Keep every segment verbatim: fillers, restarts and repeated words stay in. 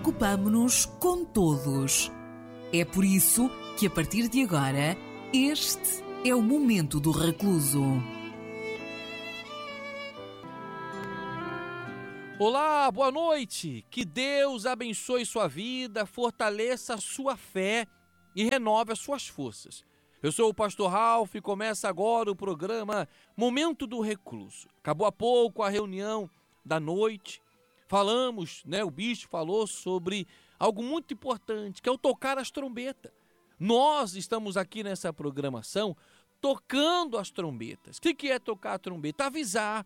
Ocupamo-nos com todos. É por isso que, a partir de agora, este é o Momento do Recluso. Olá, boa noite! Que Deus abençoe sua vida, fortaleça a sua fé e renove as suas forças. Eu sou o pastor Ralph e começa agora o programa Momento do Recluso. Acabou há pouco a reunião da noite. Falamos, né, o bispo falou sobre algo muito importante, que é o tocar as trombetas. Nós estamos aqui nessa programação tocando as trombetas. O que é tocar a trombeta? Avisar.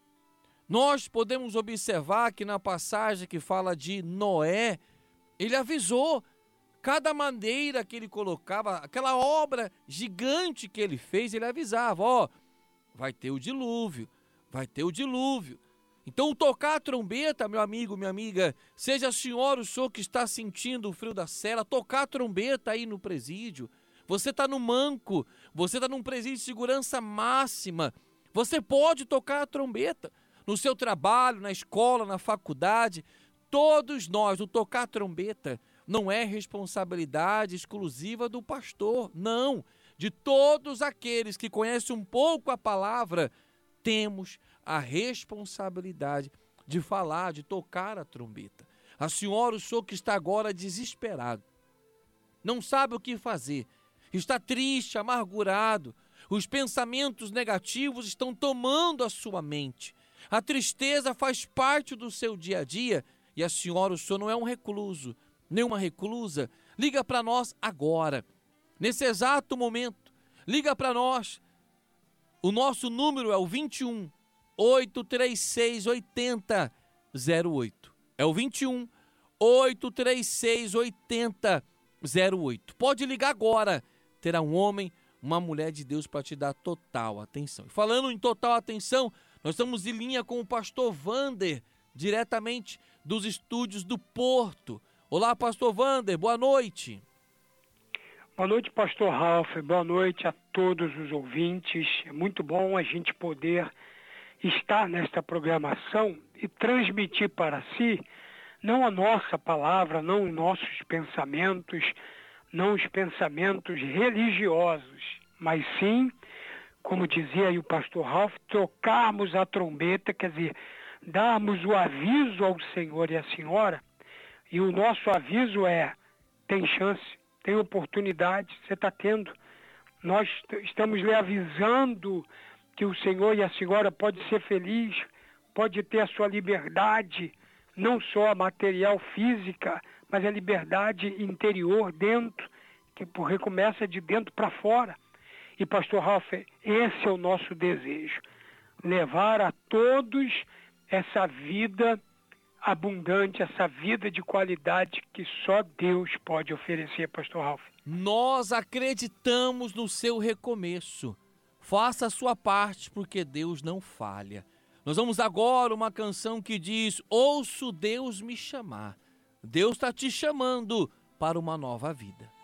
Nós podemos observar que na passagem que fala de Noé, ele avisou cada madeira que ele colocava, aquela obra gigante que ele fez, ele avisava, ó, vai ter o dilúvio, vai ter o dilúvio. Então, tocar a trombeta, meu amigo, minha amiga, seja a senhora, o senhor que está sentindo o frio da cela, tocar a trombeta aí no presídio. Você está no manco, você está num presídio de segurança máxima. Você pode tocar a trombeta no seu trabalho, na escola, na faculdade. Todos nós, o tocar a trombeta não é responsabilidade exclusiva do pastor, não. De todos aqueles que conhecem um pouco a palavra, temos a responsabilidade de falar, de tocar a trombeta. A senhora, o senhor que está agora desesperado, não sabe o que fazer, está triste, amargurado, os pensamentos negativos estão tomando a sua mente. A tristeza faz parte do seu dia a dia e a senhora, o senhor não é um recluso, nem uma reclusa. Liga para nós agora, nesse exato momento, liga para nós. O nosso número é o vinte e um, oito três seis, oitenta, zero oito. É o vinte e um, oito três seis, oitenta, zero oito. Pode ligar agora. Terá um homem, uma mulher de Deus para te dar total atenção. E falando em total atenção, nós estamos em linha com o pastor Wander, diretamente dos estúdios do Porto. Olá, pastor Wander, boa noite. Boa noite, pastor Ralph. Boa noite a todos os ouvintes. É muito bom a gente poder estar nesta programação e transmitir para si, não a nossa palavra, não os nossos pensamentos, não os pensamentos religiosos, mas sim, como dizia aí o pastor Ralph, tocarmos a trombeta, quer dizer, darmos o aviso ao Senhor e à Senhora, e o nosso aviso é, tem chance, tem oportunidade, você está tendo. Nós estamos lhe avisando que o Senhor e a Senhora pode ser feliz, pode ter a sua liberdade, não só a material física, mas a liberdade interior dentro, que porque começa de dentro para fora. E pastor Ralph, esse é o nosso desejo, levar a todos essa vida abundante, essa vida de qualidade que só Deus pode oferecer, pastor Ralph. Nós acreditamos no seu recomeço. Faça a sua parte, porque Deus não falha. Nós vamos agora uma canção que diz: ouço Deus me chamar. Deus está te chamando para uma nova vida.